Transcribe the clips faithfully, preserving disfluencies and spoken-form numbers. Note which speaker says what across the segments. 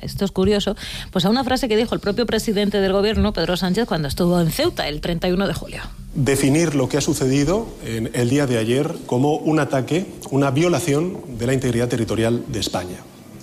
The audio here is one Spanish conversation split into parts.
Speaker 1: esto es curioso, pues a una frase que dijo el propio presidente del gobierno, Pedro Sánchez, cuando estuvo en Ceuta el treinta y uno de julio.
Speaker 2: Definir lo que ha sucedido en el día de ayer como un ataque, una violación de la integridad territorial de España.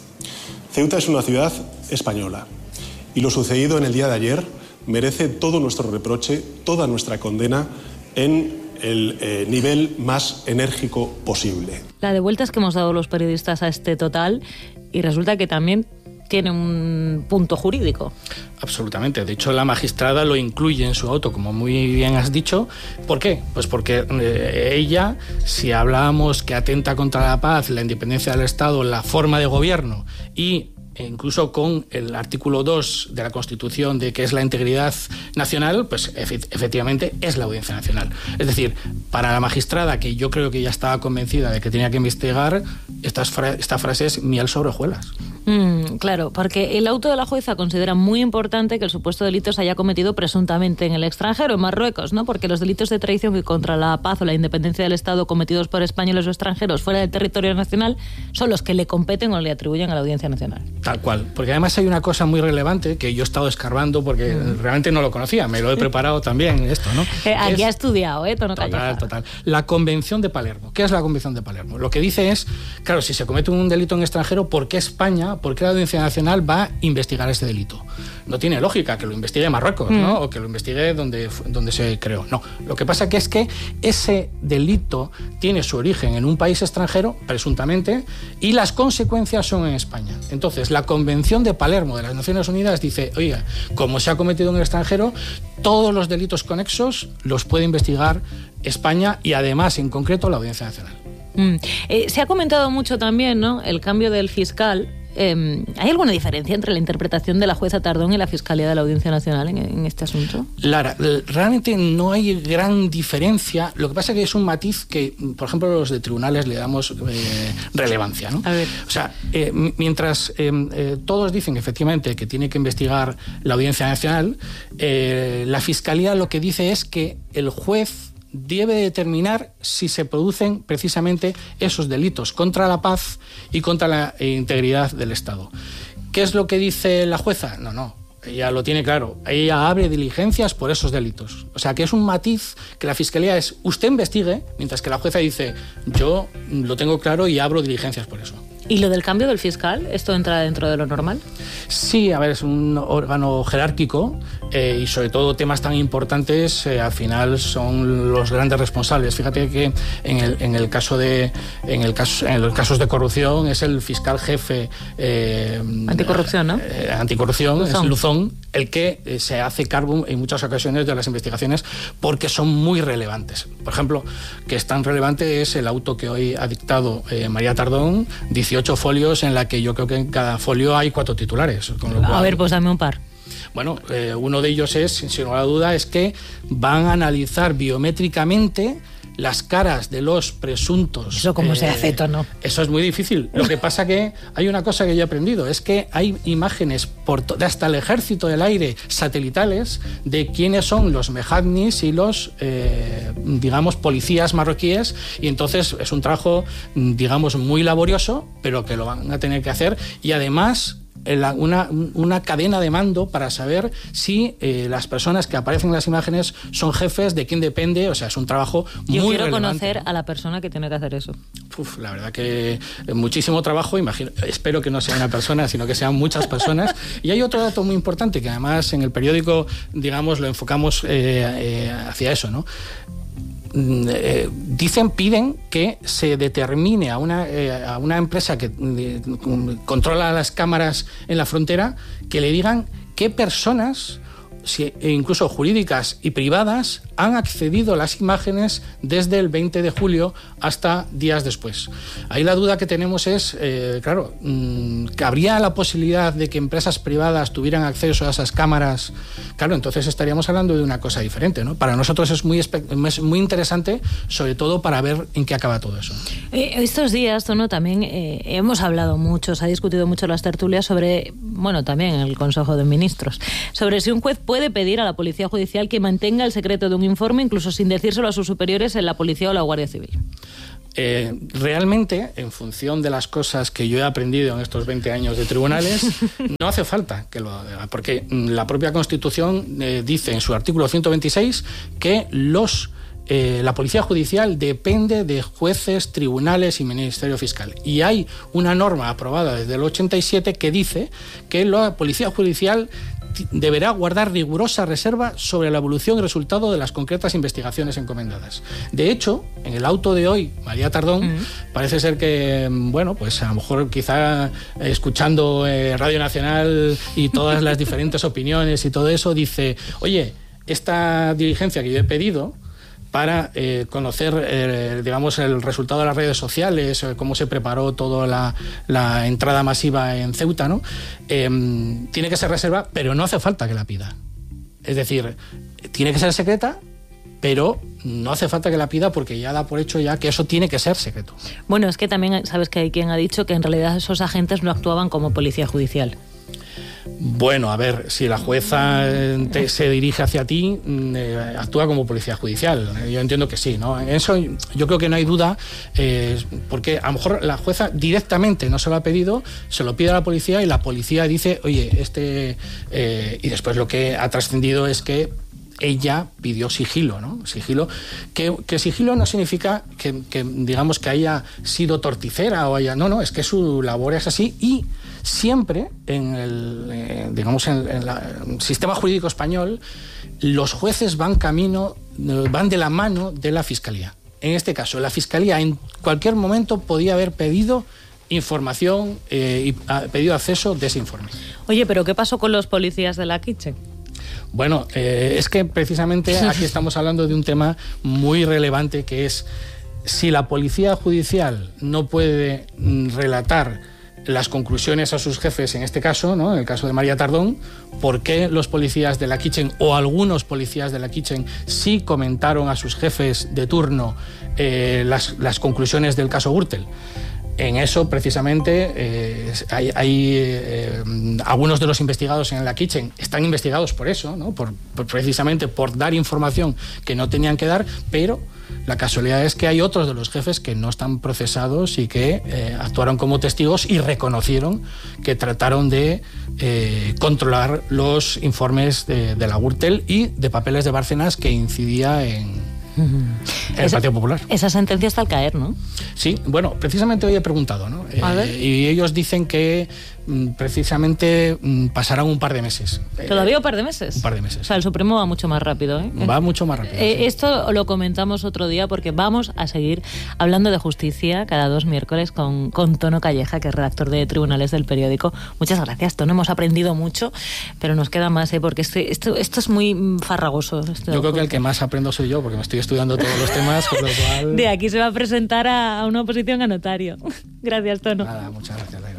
Speaker 2: Ceuta es una ciudad española y lo sucedido en el día de ayer merece todo nuestro reproche, toda nuestra condena en el eh, nivel más enérgico posible.
Speaker 1: La de vueltas que hemos dado los periodistas a este total, y resulta que también tiene un punto jurídico.
Speaker 3: Absolutamente. De hecho, la magistrada lo incluye en su auto, como muy bien has dicho. ¿Por qué? Pues porque eh, ella, si hablábamos que atenta contra la paz, la independencia del Estado, la forma de gobierno y e incluso con el artículo dos de la Constitución de que es la integridad nacional, pues efectivamente es la Audiencia Nacional. Es decir, para la magistrada, que yo creo que ya estaba convencida de que tenía que investigar, estas fra- esta frase es miel sobre hojuelas.
Speaker 1: Mm, claro, porque el auto de la jueza considera muy importante que el supuesto delito se haya cometido presuntamente en el extranjero, en Marruecos, ¿no? Porque los delitos de traición y contra la paz o la independencia del Estado cometidos por españoles o extranjeros fuera del territorio nacional son los que le competen o le atribuyen a la Audiencia Nacional.
Speaker 3: Tal cual, porque además hay una cosa muy relevante que yo he estado escarbando porque mm. realmente no lo conocía, me lo he preparado también esto, ¿no?
Speaker 1: Eh, aquí ha estudiado, ¿eh? Tono
Speaker 3: total,
Speaker 1: Calleja.
Speaker 3: total. La Convención de Palermo. ¿Qué es la Convención de Palermo? Lo que dice es, claro, si se comete un delito en extranjero, ¿por qué España, por qué la Audiencia Nacional va a investigar ese delito? No tiene lógica que lo investigue Marruecos, mm. ¿no? O que lo investigue donde, donde se creó. No, lo que pasa que es que ese delito tiene su origen en un país extranjero, presuntamente, y las consecuencias son en España. Entonces, la Convención de Palermo de las Naciones Unidas dice, oiga, como se ha cometido en el extranjero, todos los delitos conexos los puede investigar España y además, en concreto, la Audiencia Nacional.
Speaker 1: Mm. Eh, se ha comentado mucho también, ¿no?, el cambio del fiscal. Eh, ¿Hay alguna diferencia entre la interpretación de la jueza Tardón y la Fiscalía de la Audiencia Nacional en, en este asunto? Lara,
Speaker 3: realmente no hay gran diferencia. Lo que pasa es que es un matiz que, por ejemplo, los de tribunales le damos eh, relevancia, ¿no?
Speaker 1: A ver.
Speaker 3: O sea, eh, mientras eh, eh, todos dicen efectivamente que tiene que investigar la Audiencia Nacional, eh, la Fiscalía lo que dice es que el juez debe determinar si se producen precisamente esos delitos contra la paz y contra la integridad del Estado. ¿Qué es lo que dice la jueza? No, no, ella lo tiene claro. Ella abre diligencias por esos delitos. O sea, que es un matiz que la Fiscalía es, usted investigue, mientras que la jueza dice, yo lo tengo claro y abro diligencias por eso.
Speaker 1: ¿Y lo del cambio del fiscal? ¿Esto entra dentro de lo normal?
Speaker 3: Sí, a ver, es un órgano jerárquico eh, y sobre todo temas tan importantes eh, al final son los grandes responsables. Fíjate que en el, en el caso de en el caso en los casos de corrupción es el fiscal jefe eh,
Speaker 1: anticorrupción, ¿no?
Speaker 3: Eh, anticorrupción
Speaker 1: Luzón.
Speaker 3: es Luzón el que eh, se hace cargo en muchas ocasiones de las investigaciones porque son muy relevantes. Por ejemplo, que es tan relevante es el auto que hoy ha dictado eh, María Tardón, dieciocho folios en la que yo creo que en cada folio hay cuatro titulares. Con lo cual,
Speaker 1: a ver, pues dame un par.
Speaker 3: Bueno, eh, uno de ellos es, sin lugar a duda, es que van a analizar biométricamente las caras de los presuntos.
Speaker 1: Eso cómo eh, se hace, ¿no?
Speaker 3: Eso es muy difícil. Lo que pasa que hay una cosa que yo he aprendido, es que hay imágenes por to- hasta el ejército del aire satelitales de quiénes son los mejadnis y los, eh, digamos, policías marroquíes, y entonces es un trabajo, digamos, muy laborioso, pero que lo van a tener que hacer, y además Una, una cadena de mando para saber si eh, las personas que aparecen en las imágenes son jefes, de quién depende. O sea, es un trabajo muy
Speaker 1: Yo quiero
Speaker 3: relevante.
Speaker 1: conocer a la persona que tiene que hacer eso.
Speaker 3: Uf, la verdad que muchísimo trabajo. Imagino, espero que no sea una persona, sino que sean muchas personas. Y hay otro dato muy importante que además en el periódico, digamos, lo enfocamos eh, eh, hacia eso, ¿no? Eh, dicen, piden que se determine a una, eh, a una empresa que eh, controla las cámaras en la frontera, que le digan qué personas, si, incluso jurídicas y privadas, han accedido a las imágenes desde el veinte de julio hasta días después. Ahí la duda que tenemos es, eh, claro, mmm, que habría la posibilidad de que empresas privadas tuvieran acceso a esas cámaras. Claro, entonces estaríamos hablando de una cosa diferente, ¿no? Para nosotros es muy, es muy interesante, sobre todo para ver en qué acaba todo eso.
Speaker 1: Eh, estos días, Tono, también eh, hemos hablado mucho, se ha discutido mucho las tertulias sobre, bueno, también en el Consejo de Ministros, sobre si un juez puede pedir a la Policía Judicial que mantenga el secreto de un informe, incluso sin decírselo a sus superiores en la Policía o la Guardia Civil.
Speaker 3: Eh, realmente, en función de las cosas que yo he aprendido en estos veinte años de tribunales, no hace falta que lo haga, porque la propia Constitución eh, dice en su artículo ciento veintiséis que los Eh, la Policía Judicial depende de jueces, tribunales y Ministerio Fiscal. Y hay una norma aprobada desde el ochenta y siete que dice que la Policía Judicial deberá guardar rigurosa reserva sobre la evolución y resultado de las concretas investigaciones encomendadas. De hecho, en el auto de hoy, María Tardón, uh-huh. parece ser que, bueno, pues a lo mejor quizá eh, escuchando eh, Radio Nacional y todas las diferentes opiniones y todo eso, dice, oye, esta diligencia que yo he pedido para eh, conocer, eh, digamos, el resultado de las redes sociales, eh, cómo se preparó toda la, la entrada masiva en Ceuta, ¿no? Eh, tiene que ser reserva, pero no hace falta que la pida. Es decir, tiene que ser secreta, pero no hace falta que la pida porque ya da por hecho ya que eso tiene que ser secreto.
Speaker 1: Bueno, es que también sabes que hay quien ha dicho que en realidad esos agentes no actuaban como policía judicial.
Speaker 3: Bueno, a ver, si la jueza te, se dirige hacia ti, eh, actúa como policía judicial. Yo entiendo que sí, ¿no? Eso yo creo que no hay duda, eh, porque a lo mejor la jueza directamente no se lo ha pedido, se lo pide a la policía y la policía dice, oye, este... Eh, y después lo que ha trascendido es que ella pidió sigilo, ¿no? Sigilo, que, que sigilo no significa que, que, digamos, que haya sido torticera o haya... No, no, es que su labor es así y siempre en el, eh, digamos, en, en la, el sistema jurídico español los jueces van camino, van de la mano de la Fiscalía. En este caso, la Fiscalía en cualquier momento podía haber pedido información eh, y a, pedido acceso de ese informe.
Speaker 1: Oye, ¿pero qué pasó con los policías de la Kitchen?
Speaker 3: Bueno, eh, es que precisamente aquí estamos hablando de un tema muy relevante que es si la Policía Judicial no puede mm, relatar las conclusiones a sus jefes, en este caso, ¿no? En el caso de María Tardón, ¿por qué los policías de la Kitchen o algunos policías de la Kitchen sí comentaron a sus jefes de turno eh, las, las conclusiones del caso Gürtel? En eso, precisamente, eh, hay, hay eh, algunos de los investigados en la Kitchen están investigados por eso, ¿no? Por, por, precisamente por dar información que no tenían que dar, pero la casualidad es que hay otros de los jefes que no están procesados y que eh, actuaron como testigos y reconocieron que trataron de eh, controlar los informes de, de la Gürtel y de Papeles de Bárcenas que incidía en... en el
Speaker 1: esa,
Speaker 3: Partido Popular.
Speaker 1: Esa sentencia está al caer, ¿no?
Speaker 3: Sí, bueno, precisamente hoy he preguntado, ¿no?
Speaker 1: A ver.
Speaker 3: Eh, y ellos dicen que mm, precisamente mm, pasarán un par de meses.
Speaker 1: ¿Todavía un par de meses?
Speaker 3: Un par de meses.
Speaker 1: O sea, el Supremo va mucho más rápido, ¿eh?
Speaker 3: Va mucho más rápido.
Speaker 1: Eh,
Speaker 3: sí.
Speaker 1: Esto lo comentamos otro día porque vamos a seguir hablando de justicia cada dos miércoles con, con Tono Calleja, que es redactor de Tribunales del periódico. Muchas gracias, Tono. Hemos aprendido mucho, pero nos queda más, ¿eh? Porque este, esto, esto es muy farragoso. Esto
Speaker 3: yo creo que el que más aprendo soy yo, porque me estoy estudiando todos los temas, con lo cual...
Speaker 1: De aquí se va a presentar a, a una oposición a notario. Gracias, Tono.
Speaker 3: Nada, muchas gracias, Laira.